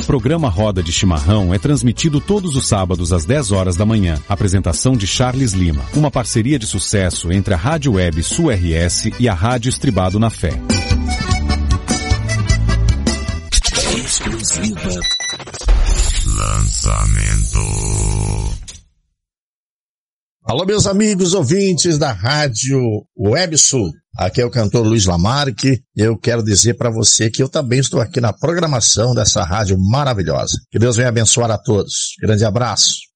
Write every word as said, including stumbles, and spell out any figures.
programa Roda de Chimarrão é transmitido todos os sábados às dez horas da manhã. Apresentação de Charles Lima. Uma parceria de sucesso entre a Rádio Web Sul R S e a Rádio Estribado na Fé. Exclusiva. Lançamento. Alô, meus amigos ouvintes da Rádio Web Sul. Aqui é o cantor Luiz Lamarque. Eu quero dizer para você que eu também estou aqui na programação dessa rádio maravilhosa. Que Deus venha abençoar a todos. Grande abraço.